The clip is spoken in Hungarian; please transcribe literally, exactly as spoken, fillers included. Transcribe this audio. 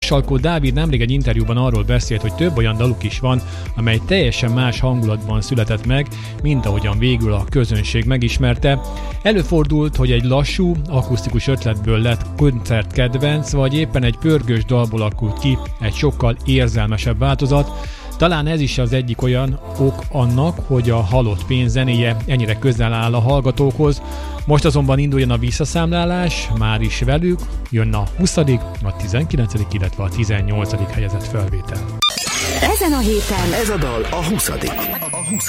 Marsalkó Dávid nemrég egy interjúban arról beszélt, hogy több olyan daluk is van, amely teljesen más hangulatban született meg, mint ahogyan végül a közönség megismerte. Előfordult, hogy egy lassú, akusztikus ötletből lett koncertkedvenc, vagy éppen egy pörgős dalból alakult ki egy sokkal érzelmesebb változat. Talán ez is az egyik olyan ok annak, hogy a Halott pénz zenéje ennyire közel áll a hallgatókhoz. Most azonban induljon a visszaszámlálás, már is velük jön a huszadik, a tizenkilencedik, illetve a tizennyolcadik helyezett felvétel. Ezen a héten ez a dal a huszadik. A huszadik.